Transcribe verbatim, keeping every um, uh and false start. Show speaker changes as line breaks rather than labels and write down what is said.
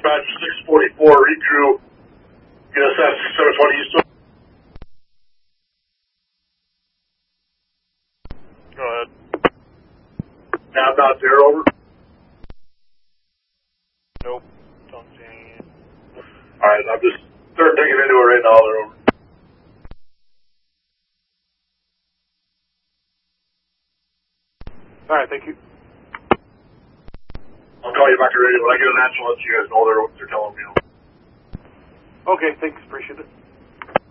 dispatch six forty-four, recrew, N S F seven twenty East.
Go ahead.
Nav not there, over.
Nope. Don't see any.
Alright, I'm just they're digging into it right now, they're over.
Alright, thank you.
I'll call you back to radio when I get an answer. I'll let you guys know they're, they're telling me.
Okay, thanks. Appreciate it.